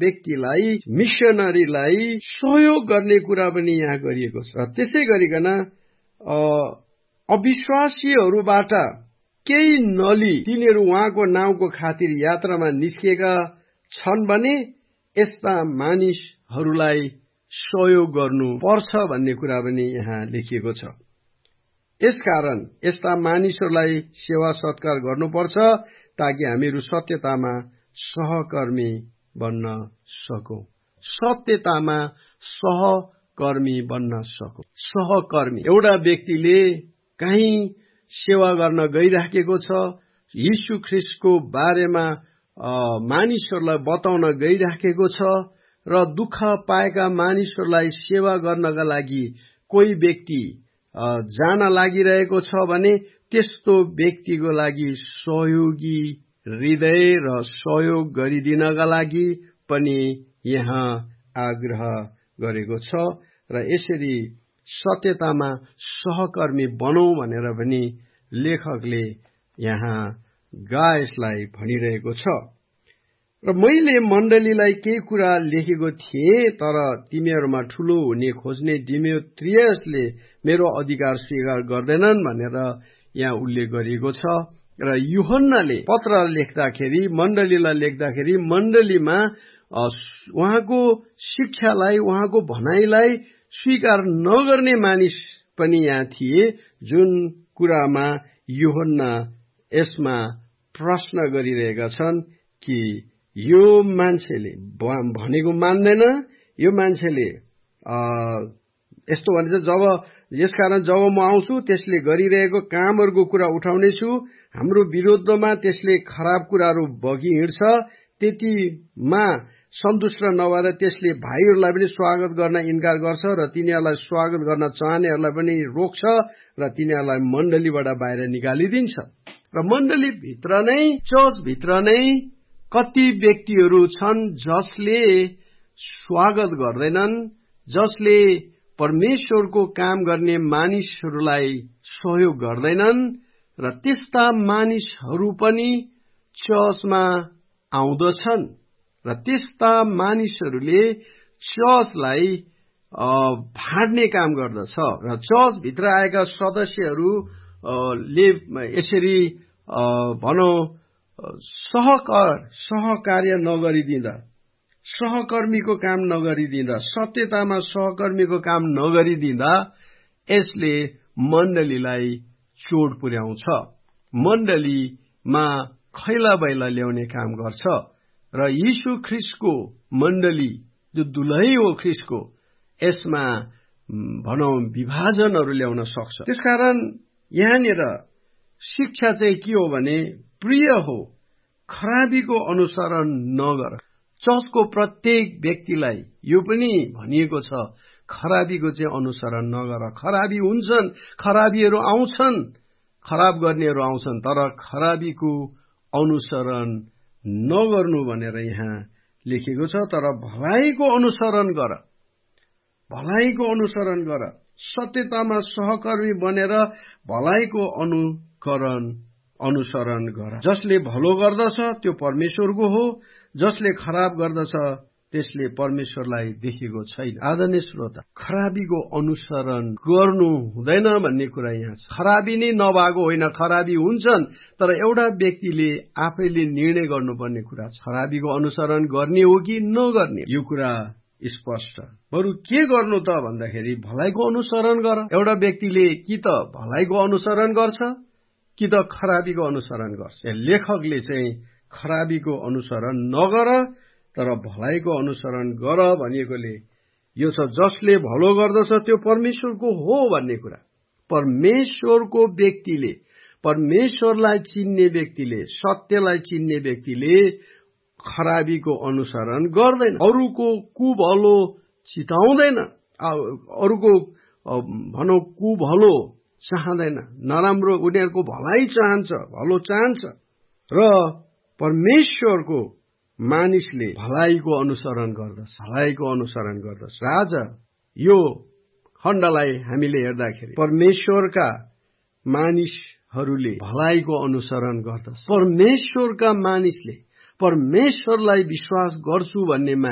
व्यक्तिलाई, मिशनरीलाई सहयोग गर्ने कुरा पनि यहाँ गरिएको छ। र त्यसै गरिकन अविश्वासीहरूबाट केही नली तिनीहरू उहाँको नाउँको खातिर यात्रामा निस्किएका छन् भने यस्ता मानिसहरूलाई सहयोग गर्नु पर्छ भन्ने कुरा पनि यहाँ लेखिएको छ। यसकारण यस्ता मानिसहरूलाई सेवा सत्कार गर्नुपर्छ ताकि हामीहरू सत्यतामा सहकर्मी बन्न सकौं। सत्यतामा सहकर्मी बन्न सकौं। सहकर्मी एउटा व्यक्तिले कहीँ सेवा गर्न गइराखेको छ, यीशु ख्रीष्टको बारेमा मानिसहरूलाई बताउन गइराखेको छ र दुःख पाएका मानिसहरूलाई सेवा गर्नका लागि कोही व्यक्ति जान लागिरहेको छ भने त्यस्तो व्यक्तिको लागि सहयोगी हृदय र सहयोग गरिदिनका लागि पनि यहाँ आग्रह गरेको छ र यसरी सत्यतामा सहकर्मी बनौं भनेर पनि लेखकले यहाँ गायसलाई भनिरहेको छ। र मैले मण्डलीलाई केही कुरा लेखेको थिएँ, तर तिमीहरूमा ठूलो हुने खोज्ने डिमेत्रियसले मेरो अधिकार स्वीकार गर्दैनन् भनेर यहाँ उल्लेख गरिएको छ। र यूहन्नाले पत्र लेख्दाखेरि, मण्डलीलाई लेख्दाखेरि मण्डलीमा उहाँको शिक्षालाई, उहाँको भनाइलाई स्वीकार नगर्ने मानिस पनि यहाँ थिए, जुन कुरामा यूहन्ना यसमा प्रश्न गरिरहेका छन् कि यो मान्छेले भनेको मान्दैन, यो मान्छेले यस्तो भन्छ, जब यसकारण जब म आउँछु त्यसले गरिरहेको कामहरूको कुरा उठाउनेछु, हाम्रो विरोधमा त्यसले खराब कुराहरू बगी हिँड्छ, त्यतिमा सन्तुष्ट नभएर त्यसले भाइहरूलाई पनि स्वागत गर्न इन्कार गर्छ र तिनीहरूलाई स्वागत गर्न चाहनेहरूलाई पनि रोक्छ र तिनीहरूलाई मण्डलीबाट बाहिर निकालिदिन्छ। र मण्डलीभित्र नै, चर्चभित्र नै कति व्यक्तिहरू छन् जसले स्वागत गर्दैनन्, जसले परमेश्वरको काम गर्ने मानिसहरूलाई सहयोग गर्दैनन् र त्यस्ता मानिसहरू पनि चर्चमा आउँदछन् र त्यस्ता मानिसहरूले चर्चलाई भाड्ने काम गर्दछ र चर्चभित्र आएका सदस्यहरूले यसरी भनौं सहकार्य नगरिदिँदा, सहकर्मीको काम नगरिदिँदा, सत्यतामा सहकर्मीको काम नगरिदिँदा यसले मण्डलीलाई चोट पुर्याउँछ, मण्डलीमा खैला बैला ल्याउने काम गर्छ र यीशु ख्रीष्टको मण्डली जो दुलही हो ख्रीष्टको, यसमा भनौं विभाजनहरू ल्याउन सक्छ। त्यसकारण यहाँनिर शिक्षा चाहिँ के हो भने प्रिय हो, खराबीको अनुसरण नगर। चर्चको प्रत्येक व्यक्तिलाई यो पनि भनिएको छ, खराबीको चाहिँ अनुसरण नगर। खराबी हुन्छन्, खराबीहरू आउँछन्, खराब गर्नेहरू आउँछन्, तर खराबीको अनुसरण नगर्नु भनेर यहाँ लेखेको छ। तर भलाइको अनुसरण गर, भलाइको अनुसरण गर, सत्यतामा सहकर्मी बनेर भलाइको अनुसरण गर। जसले भलो गर्दछ त्यो परमेश्वरको हो, जसले खराब गर्दछ त्यसले परमेश्वरलाई देखेको छैन। आदरणीय श्रोता, खराबीको अनुसरण गर्नु हुँदैन भन्ने कुरा यहाँ छ। खराबी नै नभएको होइन, खराबी हुन्छन्, तर एउटा व्यक्तिले आफैले निर्णय गर्नुपर्ने कुरा छ, खराबीको अनुसरण गर्ने हो कि नगर्ने। यो कुरा स्पष्ट। बरु के गर्नु त भन्दाखेरि भलाइको अनुसरण गर। एउटा व्यक्तिले कि त भलाइको अनुसरण गर्छ कि त खराबीको अनुसरण गर्छ। लेखकले चाहिँ खराबीको अनुसरण नगर तर भलाइको अनुसरण गर भनिएकोले यो छ, जसले भलो गर्दछ त्यो परमेश्वरको हो भन्ने कुरा। परमेश्वरको व्यक्तिले, परमेश्वरलाई चिन्ने व्यक्तिले, सत्यलाई चिन्ने व्यक्तिले खराबीको अनुसरण गर्दैन, अरूको कुभलो चिताउँदैन, अरूको भनौं कुभलो चाहँदैन, नराम्रो, उनीहरूको भलाइ चाहन्छ, भलो चाहन्छ। र परमेश्वरको मानिसले भलाइको अनुसरण गर्दछ, भलाइको अनुसरण गर्दछ। आज यो खण्डलाई हामीले हेर्दाखेरि परमेश्वरका मानिसहरूले भलाइको अनुसरण गर्दछ। परमेश्वरका मानिसले परमेश्वरलाई विश्वास गर्छु भन्ने